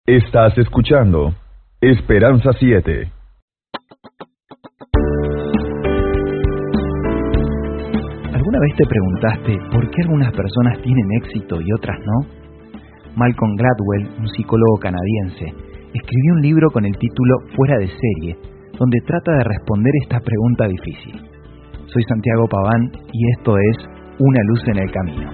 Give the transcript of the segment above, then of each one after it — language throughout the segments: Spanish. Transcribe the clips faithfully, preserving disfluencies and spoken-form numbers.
Estás escuchando Esperanza siete. ¿Alguna vez te preguntaste por qué algunas personas tienen éxito y otras no? Malcolm Gladwell, un psicólogo canadiense, escribió un libro con el título Fuera de serie, donde trata de responder esta pregunta difícil. Soy Santiago Paván y esto es Una luz en el camino.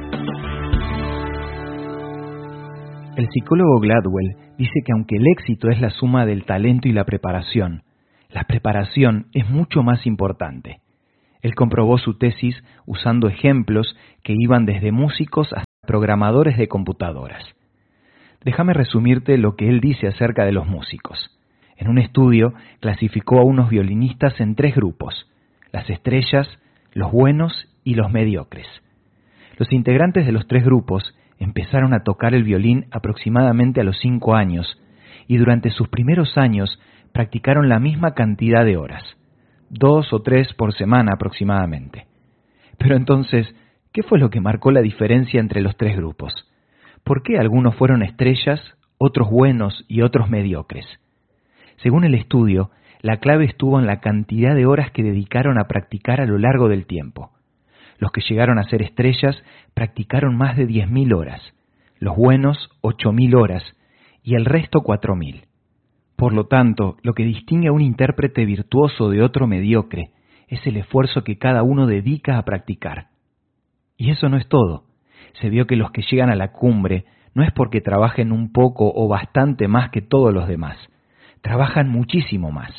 El psicólogo Gladwell dice que aunque el éxito es la suma del talento y la preparación, la preparación es mucho más importante. Él comprobó su tesis usando ejemplos que iban desde músicos hasta programadores de computadoras. Déjame resumirte lo que él dice acerca de los músicos. En un estudio clasificó a unos violinistas en tres grupos: las estrellas, los buenos y los mediocres. Los integrantes de los tres grupos empezaron a tocar el violín aproximadamente a los cinco años y durante sus primeros años practicaron la misma cantidad de horas, dos o tres por semana aproximadamente. Pero entonces, ¿qué fue lo que marcó la diferencia entre los tres grupos? ¿Por qué algunos fueron estrellas, otros buenos y otros mediocres? Según el estudio, la clave estuvo en la cantidad de horas que dedicaron a practicar a lo largo del tiempo. Los que llegaron a ser estrellas practicaron más de diez mil horas, los buenos ocho mil horas y el resto cuatro mil. Por lo tanto, lo que distingue a un intérprete virtuoso de otro mediocre es el esfuerzo que cada uno dedica a practicar. Y eso no es todo. Se vio que los que llegan a la cumbre no es porque trabajen un poco o bastante más que todos los demás, trabajan muchísimo más.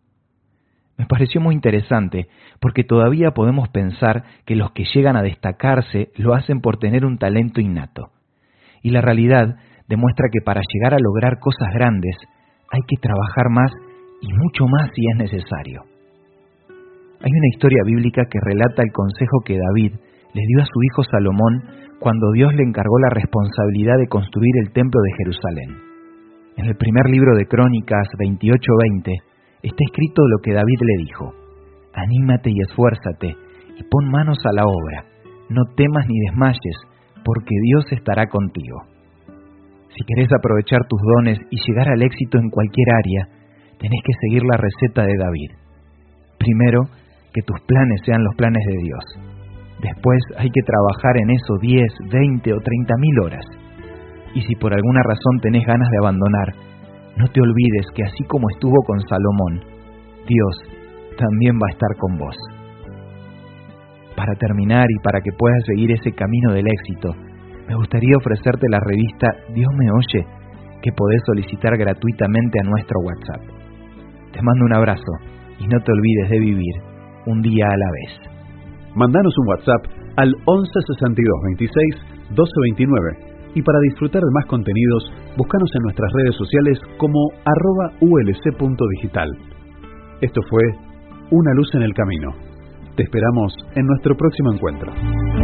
Me pareció muy interesante porque todavía podemos pensar que los que llegan a destacarse lo hacen por tener un talento innato. Y la realidad demuestra que para llegar a lograr cosas grandes hay que trabajar más y mucho más si es necesario. Hay una historia bíblica que relata el consejo que David le dio a su hijo Salomón cuando Dios le encargó la responsabilidad de construir el templo de Jerusalén. En el primer libro de Crónicas veintiocho veinte está escrito lo que David le dijo: «Anímate y esfuérzate, y pon manos a la obra, no temas ni desmayes, porque Dios estará contigo». Si querés aprovechar tus dones y llegar al éxito en cualquier área, tenés que seguir la receta de David. Primero, que tus planes sean los planes de Dios. Después hay que trabajar en eso diez, veinte o treinta mil horas. Y si por alguna razón tenés ganas de abandonar, no te olvides que así como estuvo con Salomón, Dios también va a estar con vos. Para terminar y para que puedas seguir ese camino del éxito, me gustaría ofrecerte la revista Dios me oye, que podés solicitar gratuitamente a nuestro WhatsApp. Te mando un abrazo y no te olvides de vivir un día a la vez. Mandanos un WhatsApp al once sesenta y dos veintiséis doce veintinueve. Y para disfrutar de más contenidos, búscanos en nuestras redes sociales como arroba ulc.digital. Esto fue Una luz en el camino. Te esperamos en nuestro próximo encuentro.